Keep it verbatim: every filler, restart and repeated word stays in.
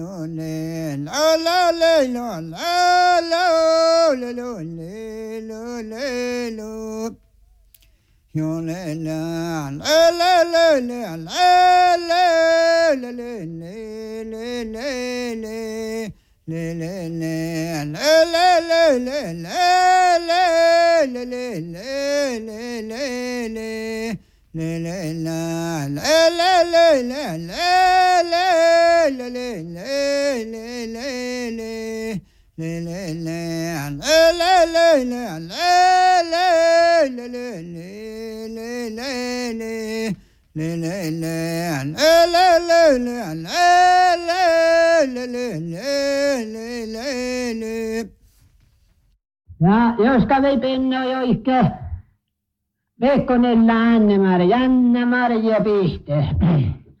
Ja jos kävi pinno jo ikke Vekkonella Anne-Mari, Janne-Mari ja Pihte.